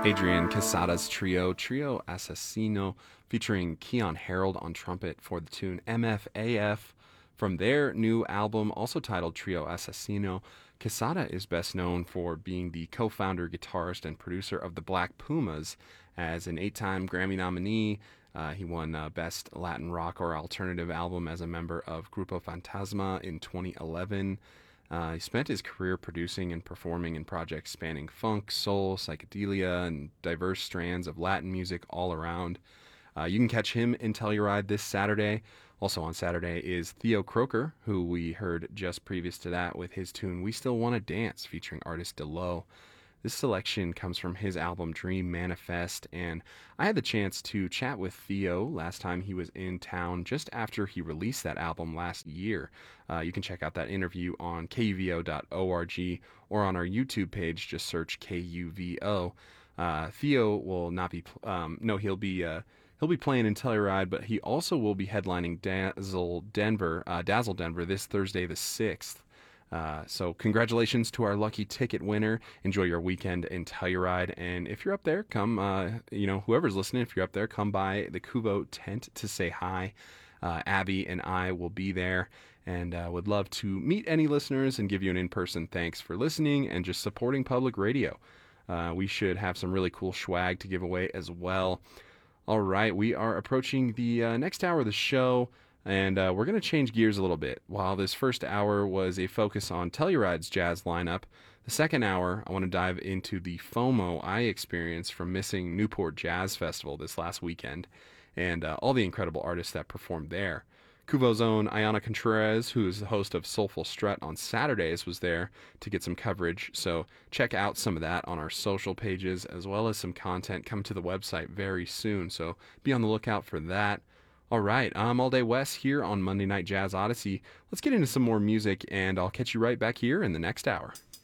Adrian Quesada's Trio Assassino, featuring Keon Harold on trumpet for the tune MFAF. From their new album, also titled Trio Assassino, Quesada is best known for being the co-founder, guitarist, and producer of the Black Pumas. As an 8-time Grammy nominee, he won Best Latin Rock or Alternative Album as a member of Grupo Fantasma in 2011. He spent his career producing and performing in projects spanning funk, soul, psychedelia, and diverse strands of Latin music all around. You can catch him in Telluride this Saturday. Also on Saturday is Theo Croker, who we heard just previous to that with his tune We Still Wanna Dance, featuring artist Delo. This selection comes from his album Dream Manifest, and I had the chance to chat with Theo last time he was in town just after he released that album last year. You can check out that interview on kuvo.org or on our YouTube page. Just search KUVO. Theo will not be, he'll be playing in Telluride, but he also will be headlining Dazzle Denver this Thursday the 6th. So congratulations to our lucky ticket winner. Enjoy your weekend in Telluride. And if you're up there, come, whoever's listening, if you're up there, come by the Kuvo tent to say hi. Abby and I will be there and would love to meet any listeners and give you an in-person thanks for listening and just supporting public radio. We should have some really cool swag to give away as well. All right, we are approaching the next hour of the show. And we're going to change gears a little bit. While this first hour was a focus on Telluride's jazz lineup, the second hour, I want to dive into the FOMO I experienced from missing Newport Jazz Festival this last weekend and all the incredible artists that performed there. Kuvo's own Ayana Contreras, who is the host of Soulful Strut on Saturdays, was there to get some coverage. So check out some of that on our social pages, as well as some content coming to the website very soon. So be on the lookout for that. All right, I'm All Day Wes here on Monday Night Jazz Odyssey. Let's get into some more music, and I'll catch you right back here in the next hour.